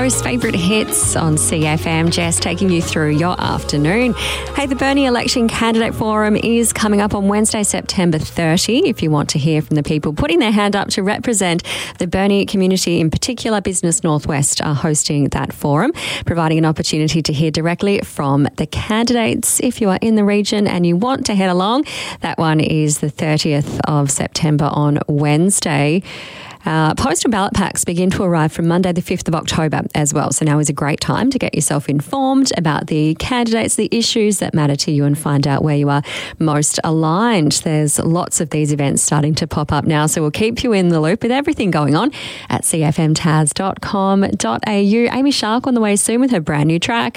Coast favourite hits on CFM. Jess taking you through your afternoon. Hey, the Burnie Election Candidate Forum is coming up on Wednesday, September 30. If you want to hear from the people putting their hand up to represent the Burnie community, in particular Business Northwest, are hosting that forum, providing an opportunity to hear directly from the candidates. If you are in the region and you want to head along, that one is the 30th of September on Wednesday. Postal ballot packs begin to arrive from Monday the 5th of October as well. So now is a great time to get yourself informed about the candidates, the issues that matter to you, and find out where you are most aligned. There's lots of these events starting to pop up now, so we'll keep you in the loop with everything going on at cfmtaz.com.au. Amy Shark on the way soon with her brand new track.